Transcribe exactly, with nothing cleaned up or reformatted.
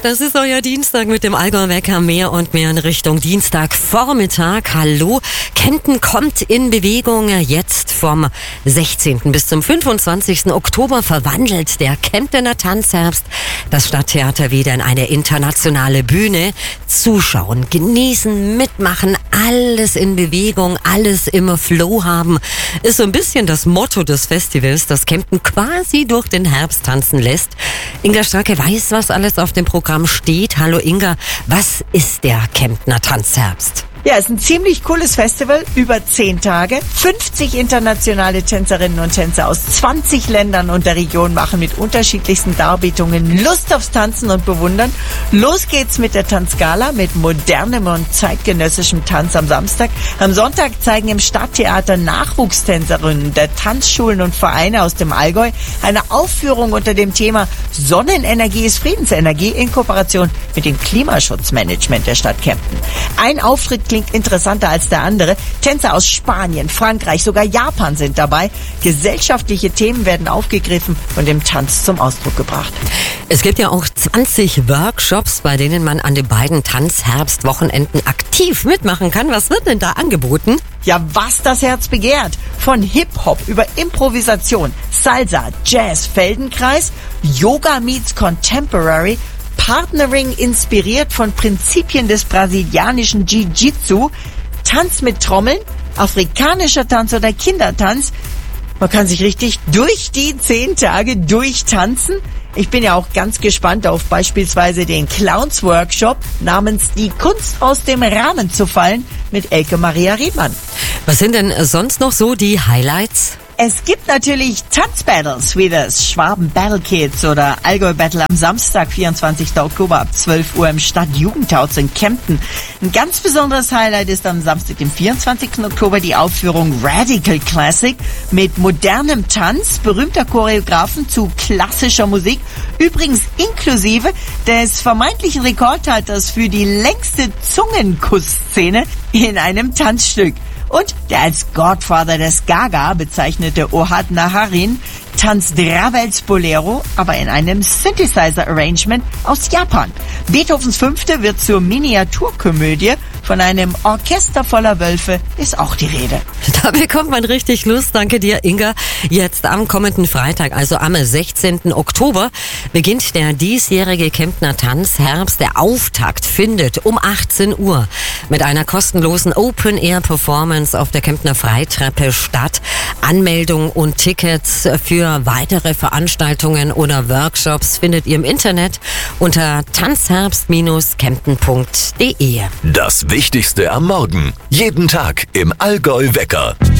Das ist euer Dienstag mit dem Allgäu-Wecker, mehr und mehr in Richtung Dienstagvormittag. Hallo, Kempten kommt in Bewegung. Jetzt vom sechzehnten bis zum fünfundzwanzigsten Oktober verwandelt der Kemptener Tanzherbst das Stadttheater wieder in eine internationale Bühne. Zuschauen, genießen, mitmachen, alles in Bewegung, alles immer Flow haben, ist so ein bisschen das Motto des Festivals, das Kempten quasi durch den Herbst tanzen lässt. Inga Stracke weiß, was alles auf dem Programm steht. Hallo Inga, was ist der Kemptener Tanzherbst? Ja, es ist ein ziemlich cooles Festival, über zehn Tage. fünfzig internationale Tänzerinnen und Tänzer aus zwanzig Ländern und der Region machen mit unterschiedlichsten Darbietungen Lust aufs Tanzen und Bewundern. Los geht's mit der Tanzgala, mit modernem und zeitgenössischem Tanz am Samstag. Am Sonntag zeigen im Stadttheater Nachwuchstänzerinnen der Tanzschulen und Vereine aus dem Allgäu eine Aufführung unter dem Thema Sonnenenergie ist Friedensenergie in Kooperation mit dem Klimaschutzmanagement der Stadt Kempten. Ein Auftritt klingt interessanter als der andere. Tänzer aus Spanien, Frankreich, sogar Japan sind dabei. Gesellschaftliche Themen werden aufgegriffen und im Tanz zum Ausdruck gebracht. Es gibt ja auch zwanzig Workshops, bei denen man an den beiden Tanzherbstwochenenden aktiv mitmachen kann. Was wird denn da angeboten? Ja, was das Herz begehrt. Von Hip-Hop über Improvisation, Salsa, Jazz, Feldenkreis, Yoga meets Contemporary, Partnering inspiriert von Prinzipien des brasilianischen Jiu-Jitsu, Tanz mit Trommeln, afrikanischer Tanz oder Kindertanz. Man kann sich richtig durch die zehn Tage durchtanzen. Ich bin ja auch ganz gespannt auf beispielsweise den Clowns-Workshop namens Die Kunst aus dem Rahmen zu fallen mit Elke Maria Riedmann. Was sind denn sonst noch so die Highlights? Es gibt natürlich Tanzbattles wie das Schwaben Battle Kids oder Allgäu Battle am Samstag, vierundzwanzigsten Oktober ab zwölf Uhr im Stadtjugendhaus in Kempten. Ein ganz besonderes Highlight ist am Samstag, dem vierundzwanzigsten Oktober, die Aufführung Radical Classic mit modernem Tanz, berühmter Choreografen zu klassischer Musik, übrigens inklusive des vermeintlichen Rekordhalters für die längste Zungenkussszene in einem Tanzstück. Und der als Godfather des Gaga bezeichnete Ohad Naharin tanzt Ravels Bolero, aber in einem Synthesizer-Arrangement aus Japan. Beethovens Fünfte wird zur Miniaturkomödie. Von einem Orchester voller Wölfe ist auch die Rede. Da bekommt man richtig Lust. Danke dir, Inga. Jetzt am kommenden Freitag, also am sechzehnten Oktober, beginnt der diesjährige Kemptener Tanzherbst. Der Auftakt findet um achtzehn Uhr mit einer kostenlosen Open-Air-Performance auf der Kemptener Freitreppe statt. Anmeldung und Tickets für weitere Veranstaltungen oder Workshops findet ihr im Internet unter tanzherbst Bindestrich kempten punkt de. Das Wichtigste am Morgen. Jeden Tag im Allgäu-Wecker.